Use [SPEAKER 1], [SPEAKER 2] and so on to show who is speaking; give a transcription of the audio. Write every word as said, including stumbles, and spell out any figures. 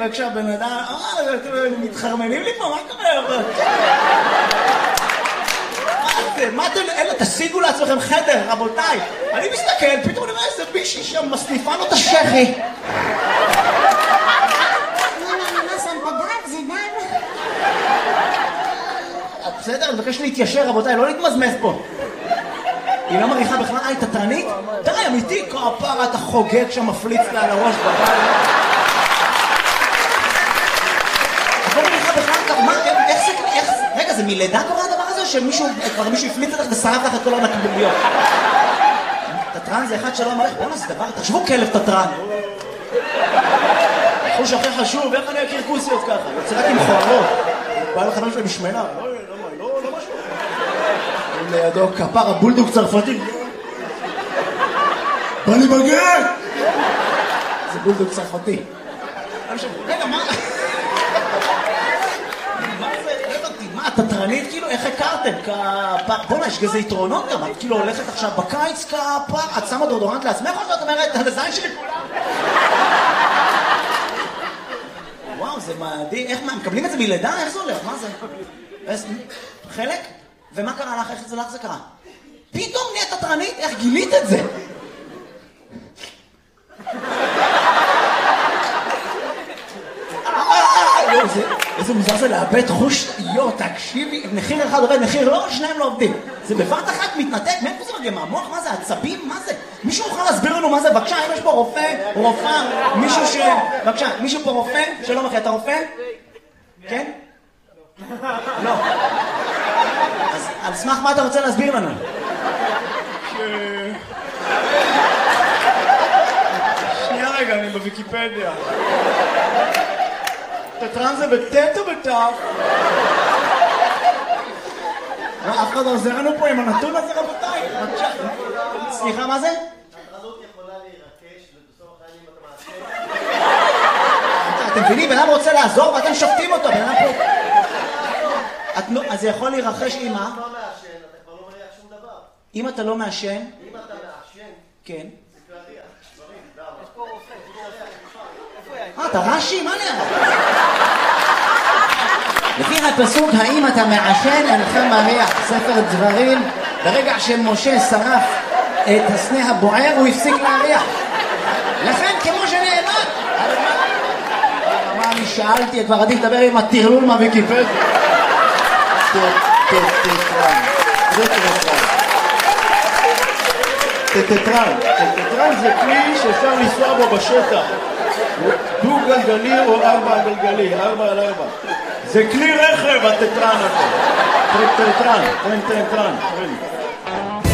[SPEAKER 1] וכשהבן אדם, אה, אתם מתחרמנים לי פה, מה קורה? מה זה? מה אתם, אלה, תשיגו לעצמכם חדר, רבותיי. אני מסתכל, פתאום אני רואה איזה בישי שם, מסניפה לו את השכי. בסדר, אני מבקש להתיישר, רבותיי, לא להתמזמז פה. היא לא מריחה בכלל, אה, היא תתרנית? די, אמיתי, כפרה, אתה חוגג שם, מפליץ לה על הראש בבית. את לא מריחה בכלל, מה, איך זה, איך זה, רגע, זה מלידה קורה הדבר הזה, שמישהו, כבר מישהו הפליץ לך ושרף לך את כל הנקביליות? תתרן זה אחד שלא מריח, בואו נעשה דבר, תחשבו כלב תתרן. חוש הכי חשוב, איך אני אכיר כוסיות ככה? יוצא רק עם חוערות. בא לחבר שלהם משמנה. לא, לא, לא משהו. לידו כפר, הבולדוג צרפתי. בא לי בגט! זה בולדוג צרפתי. רגע, מה? מה זה? הבנתי, מה, תתרנית? כאילו, איך הכרתם? כפר, בוא'נה, יש כזה יתרונות גם. את כאילו הולכת עכשיו בקיץ כפר, את שמה דורדורנט לעצמך או שאת אומרת, על הזין שלי כולם? וואו, זה מדהים. איך, מה, מקבלים את זה מלידה? איך זה הולך? מה זה? חלק? ומה קרה לך? איך זה לך זה קרה? פתאום נהיית תתרנית? איך גילית את זה? איזה מוזר זה לאבד חוש, יו, תקשיבי, מחיר אחד עובד, מחיר לא, שניים לא עובדים. זה בבת אחת מתנתק, מאיפה זה מגיע? מהמוח? מה זה? עצבים? מה זה? מישהו יכול להסביר לנו מה זה? בבקשה, אם יש פה רופא, רופאה, מישהו ש... בבקשה, מישהו פה רופא? שלום אחי, אתה רופא? כן? לא. אז על סמך מה אתה רוצה להסביר לנו?
[SPEAKER 2] שנייה רגע, אני בוויקיפדיה. תתרן זה בטט או בטף?
[SPEAKER 1] אף אחד לא עוזר לנו פה עם הנתון הזה, רבותיי. סליחה, מה זה?
[SPEAKER 3] התרנות יכולה להירקש ובסוף החיים אתה מעשה.
[SPEAKER 1] אתם מבינים, בן אדם רוצה לעזור ואתם שופטים אותו, בן אדם פה... אז זה יכול להירחש עם מה?
[SPEAKER 3] אם אתה לא מעשן, אתה כבר לא מריח שום דבר.
[SPEAKER 1] אם אתה לא מעשן?
[SPEAKER 3] אם אתה מעשן,
[SPEAKER 1] כן.
[SPEAKER 3] זה להריח. דברים, למה? יש פה רופא,
[SPEAKER 1] אה, אתה רש"י? מה נראה? לפי הפסוק, האם אתה מעשן אינך מריח, ספר דברים, ברגע שמשה שרף את הסנה הבוער, הוא הפסיק להריח. לכן, כמו שנאמר, מה אני שאלתי, כבר עדיף לדבר עם הטרלול מהוויקיפדיה.
[SPEAKER 2] תתרן, זה תתרן. תתרן, תתרן זה כלי שאפשר לנסוע בו בשטח. דו גלגלי או ארבע גלגלי, ארבע על ארבע. זה כלי רכב התתרן הזה. תתרן, תתרן, תתרן.